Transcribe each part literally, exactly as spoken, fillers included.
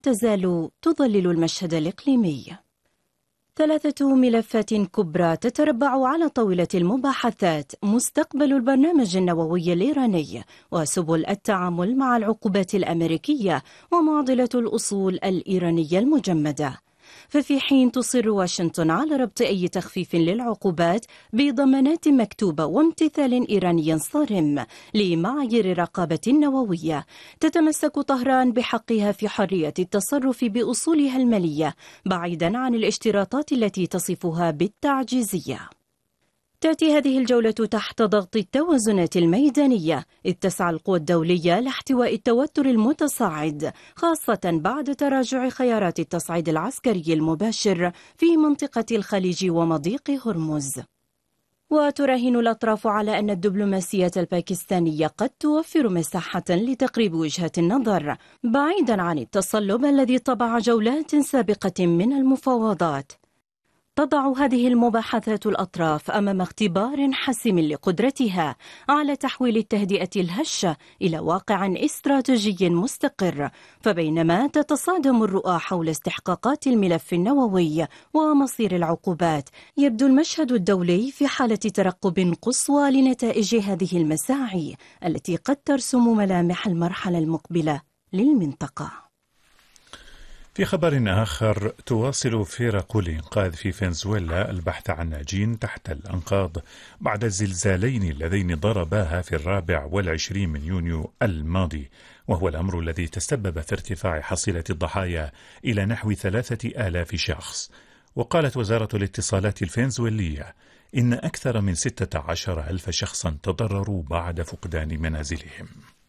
تزال تظلل المشهد الإقليمي. ثلاثة ملفات كبرى تتربع على طاولة المباحثات: مستقبل البرنامج النووي الإيراني، وسبل التعامل مع العقوبات الأمريكية، ومعضلة الأصول الإيرانية المجمدة. ففي حين تصر واشنطن على ربط أي تخفيف للعقوبات بضمانات مكتوبة وامتثال إيراني صارم لمعايير الرقابة النووية، تتمسك طهران بحقها في حرية التصرف بأصولها المالية بعيدا عن الاشتراطات التي تصفها بالتعجيزية. تأتي هذه الجولة تحت ضغط التوازنات الميدانية، إذ تسعى القوى الدولية لاحتواء التوتر المتصاعد، خاصة بعد تراجع خيارات التصعيد العسكري المباشر في منطقة الخليج ومضيق هرمز. وتراهن الأطراف على أن الدبلوماسية الباكستانية قد توفر مساحة لتقريب وجهة النظر، بعيدا عن التصلب الذي طبع جولات سابقة من المفاوضات. تضع هذه المباحثات الأطراف أمام اختبار حاسم لقدرتها على تحويل التهدئة الهشة إلى واقع استراتيجي مستقر. فبينما تتصادم الرؤى حول استحقاقات الملف النووي ومصير العقوبات، يبدو المشهد الدولي في حالة ترقب قصوى لنتائج هذه المساعي التي قد ترسم ملامح المرحلة المقبلة للمنطقة. في خبر آخر، تواصل فرق الإنقاذ في فنزويلا البحث عن ناجين تحت الأنقاض بعد الزلزالين اللذين ضرباها في الرابع والعشرين من يونيو الماضي، وهو الأمر الذي تسبب في ارتفاع حصيلة الضحايا إلى نحو ثلاثة آلاف شخص. وقالت وزارة الاتصالات الفنزويلية إن أكثر من ستة عشر ألف شخصا تضرروا بعد فقدان منازلهم.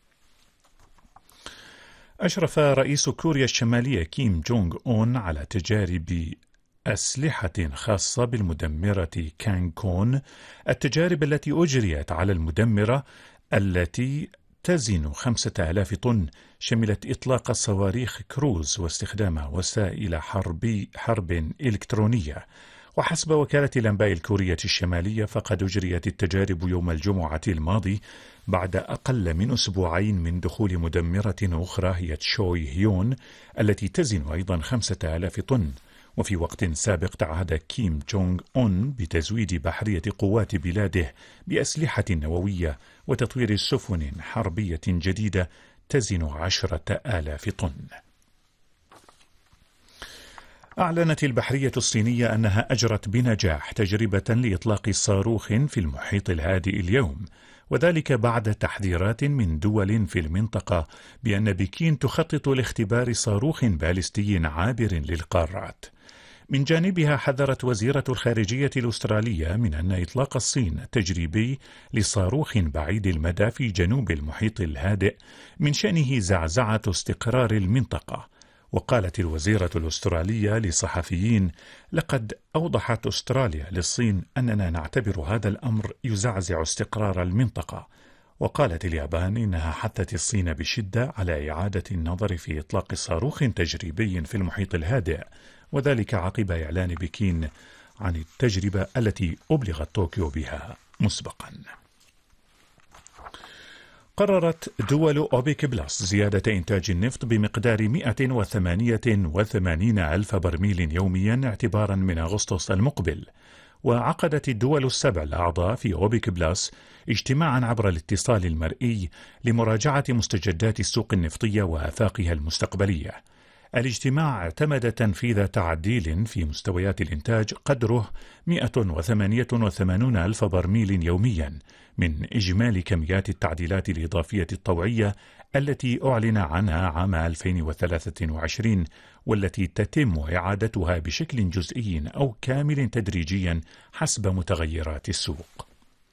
أشرف رئيس كوريا الشمالية كيم جونغ أون على تجارب أسلحة خاصة بالمدمرة كانكون، التجارب التي أجريت على المدمرة التي تزن خمسة آلاف طن شملت إطلاق صواريخ كروز واستخدام وسائل حرب حرب إلكترونية. وحسب وكالة الأنباء الكورية الشمالية فقد أجريت التجارب يوم الجمعة الماضي بعد أقل من أسبوعين من دخول مدمرة أخرى هي تشوي هيون التي تزن أيضا خمسة آلاف طن. وفي وقت سابق تعهد كيم جونغ أون بتزويد بحرية قوات بلاده بأسلحة نووية وتطوير سفن حربية جديدة تزن عشرة آلاف طن. أعلنت البحرية الصينية أنها أجرت بنجاح تجربة لإطلاق صاروخ في المحيط الهادئ اليوم، وذلك بعد تحذيرات من دول في المنطقة بأن بكين تخطط لاختبار صاروخ باليستي عابر للقارات. من جانبها حذرت وزيرة الخارجية الأسترالية من أن إطلاق الصين تجريبي لصاروخ بعيد المدى في جنوب المحيط الهادئ من شأنه زعزعة استقرار المنطقة. وقالت الوزيرة الأسترالية لصحفيين: لقد أوضحت أستراليا للصين أننا نعتبر هذا الأمر يزعزع استقرار المنطقة. وقالت اليابان إنها حثت الصين بشدة على إعادة النظر في إطلاق صاروخ تجريبي في المحيط الهادئ، وذلك عقب إعلان بكين عن التجربة التي أبلغت طوكيو بها مسبقا. قررت دول أوبك بلس زيادة إنتاج النفط بمقدار مئة وثمانية وثمانين ألف برميل يوميا اعتبارا من أغسطس المقبل. وعقدت الدول السبع الأعضاء في أوبك بلس اجتماعا عبر الاتصال المرئي لمراجعة مستجدات السوق النفطية وآفاقها المستقبلية. الاجتماع اعتمد تنفيذ تعديل في مستويات الإنتاج قدره مئة وثمانية وثمانين ألف برميل يوميا من إجمالي كميات التعديلات الإضافية الطوعية التي أعلن عنها عام ألفين وثلاثة وعشرين، والتي تتم إعادتها بشكل جزئي أو كامل تدريجيا حسب متغيرات السوق.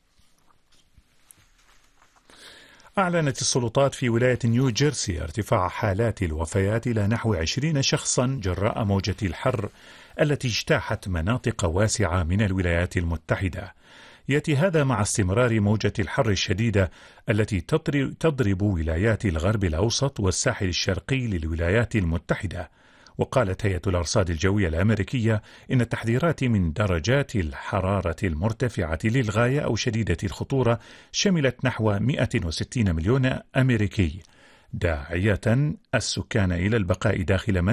أعلنت السلطات في ولاية نيو جيرسي ارتفاع حالات الوفيات إلى نحو عشرين شخصا جراء موجة الحر التي اجتاحت مناطق واسعة من الولايات المتحدة. يأتي هذا مع استمرار موجة الحر الشديدة التي تضرب ولايات الغرب الأوسط والساحل الشرقي للولايات المتحدة. وقالت هيئة الأرصاد الجوية الأمريكية إن التحذيرات من درجات الحرارة المرتفعة للغاية أو شديدة الخطورة شملت نحو مئة وستين مليون أمريكي، داعية السكان إلى البقاء داخل